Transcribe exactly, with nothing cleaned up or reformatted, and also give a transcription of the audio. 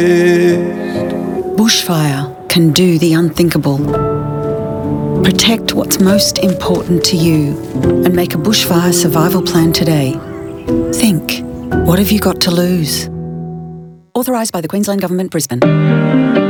Bushfire can do the unthinkable. Protect what's most important to you and make a bushfire survival plan today. Think, what have you got to lose? Authorised by the Queensland Government, Brisbane.